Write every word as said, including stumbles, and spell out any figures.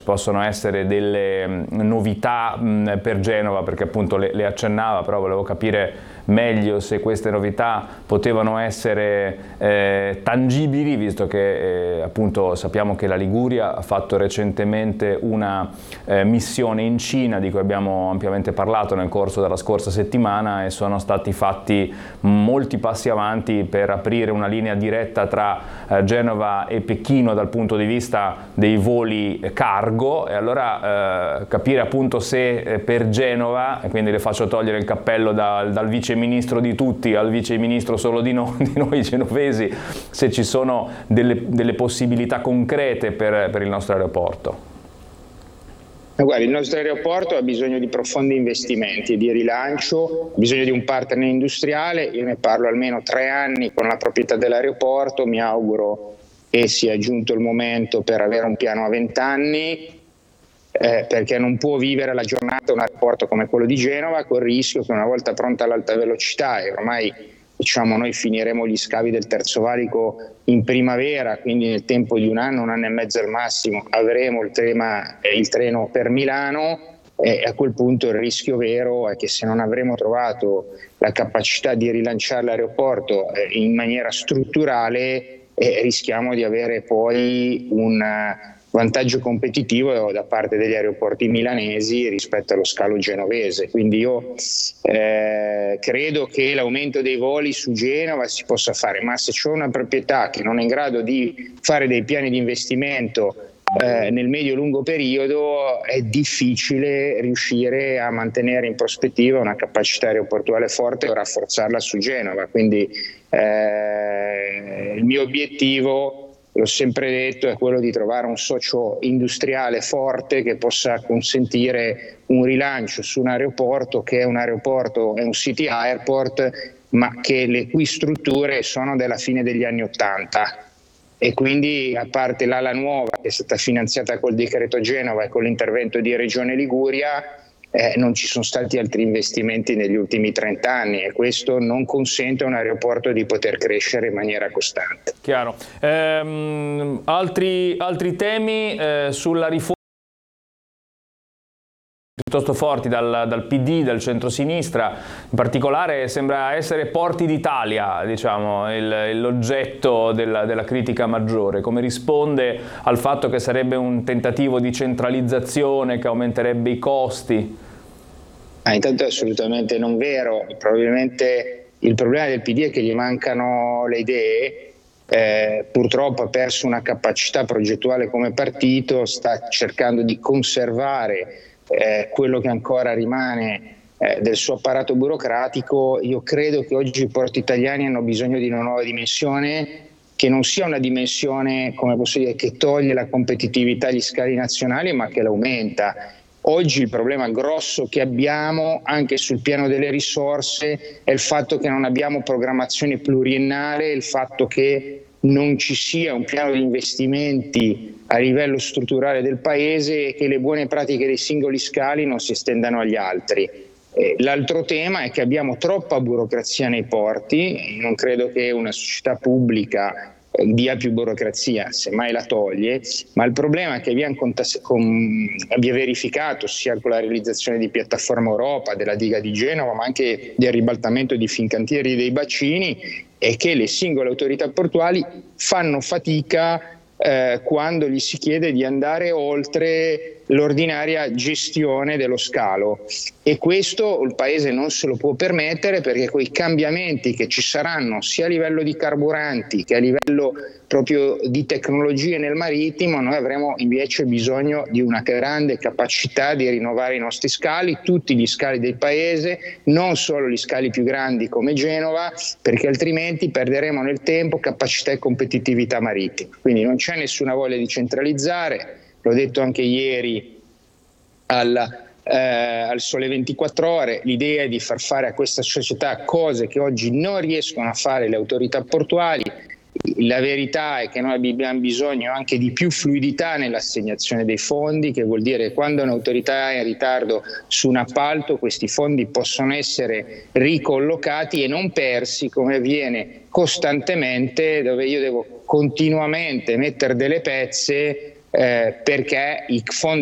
possono essere delle novità per Genova, perché appunto le, le accennava, però volevo capire meglio se queste novità potevano essere eh, tangibili, visto che eh, appunto sappiamo che la Liguria ha fatto recentemente una eh, missione in Cina, di cui abbiamo ampiamente parlato nel corso della scorsa settimana, e sono stati fatti molti passi avanti per aprire una linea diretta tra eh, Genova e Pechino dal punto di vista dei voli cargo. E allora eh, capire appunto se eh, per Genova, e quindi le faccio togliere il cappello da, dal vice ministro di tutti al vice ministro solo di, no, di noi genovesi, se ci sono delle, delle possibilità concrete per, per il nostro aeroporto. Guarda, il nostro aeroporto ha bisogno di profondi investimenti e di rilancio, ha bisogno di un partner industriale. Io ne parlo almeno tre anni con la proprietà dell'aeroporto, mi auguro che sia giunto il momento per avere un piano a vent'anni. Eh, perché non può vivere la giornata un aeroporto come quello di Genova col rischio che una volta pronta all'alta velocità, e ormai diciamo noi finiremo gli scavi del Terzo Valico in primavera, quindi nel tempo di un anno, un anno e mezzo al massimo, avremo il, tema, eh, il treno per Milano, e a quel punto il rischio vero è che se non avremo trovato la capacità di rilanciare l'aeroporto eh, in maniera strutturale, eh, rischiamo di avere poi un vantaggio competitivo da parte degli aeroporti milanesi rispetto allo scalo genovese. Quindi io eh, credo che l'aumento dei voli su Genova si possa fare, ma se c'è una proprietà che non è in grado di fare dei piani di investimento eh, nel medio-lungo periodo, è difficile riuscire a mantenere in prospettiva una capacità aeroportuale forte o rafforzarla su Genova. Quindi eh, il mio obiettivo, l'ho sempre detto, è quello di trovare un socio industriale forte che possa consentire un rilancio su un aeroporto che è un aeroporto, è un city airport, ma che le cui strutture sono della fine degli anni Ottanta. E quindi, a parte l'ala nuova che è stata finanziata col decreto Genova e con l'intervento di Regione Liguria, Eh, non ci sono stati altri investimenti negli ultimi trent'anni, e questo non consente a un aeroporto di poter crescere in maniera costante. Chiaro. Ehm, altri, altri temi eh, sulla riforma piuttosto forti dal, dal P D, dal centrosinistra, in particolare sembra essere Porti d'Italia, diciamo, il, l'oggetto della, della critica maggiore. Come risponde al fatto che sarebbe un tentativo di centralizzazione che aumenterebbe i costi? Ah, intanto è assolutamente non vero. Probabilmente il problema del P D è che gli mancano le idee. Eh, purtroppo ha perso una capacità progettuale come partito, sta cercando di conservare Eh, quello che ancora rimane eh, del suo apparato burocratico. Io credo che oggi i porti italiani hanno bisogno di una nuova dimensione, che non sia una dimensione, come posso dire, che toglie la competitività agli scali nazionali, ma che l'aumenta. Oggi il problema grosso che abbiamo anche sul piano delle risorse è il fatto che non abbiamo programmazione pluriennale, il fatto che non ci sia un piano di investimenti a livello strutturale del paese e che le buone pratiche dei singoli scali non si estendano agli altri. Eh, l'altro tema è che abbiamo troppa burocrazia nei porti. Io non credo che una società pubblica eh, dia più burocrazia, semmai la toglie, ma il problema è che abbiamo, contas- con, abbiamo verificato sia con la realizzazione di Piattaforma Europa, della diga di Genova, ma anche del ribaltamento di Fincantieri dei bacini, è che le singole autorità portuali fanno fatica eh, quando gli si chiede di andare oltre l'ordinaria gestione dello scalo, e questo il Paese non se lo può permettere, perché quei cambiamenti che ci saranno sia a livello di carburanti che a livello proprio di tecnologie nel marittimo, noi avremo invece bisogno di una grande capacità di rinnovare i nostri scali, tutti gli scali del Paese, non solo gli scali più grandi come Genova, perché altrimenti perderemo nel tempo capacità e competitività marittima. Quindi non c'è nessuna voglia di centralizzare. L'ho detto anche ieri al, eh, al Sole ventiquattro Ore, l'idea è di far fare a questa società cose che oggi non riescono a fare le autorità portuali. La verità è che noi abbiamo bisogno anche di più fluidità nell'assegnazione dei fondi, che vuol dire che quando un'autorità è in ritardo su un appalto, questi fondi possono essere ricollocati e non persi, come avviene costantemente, dove io devo continuamente mettere delle pezze eh, perché i fondi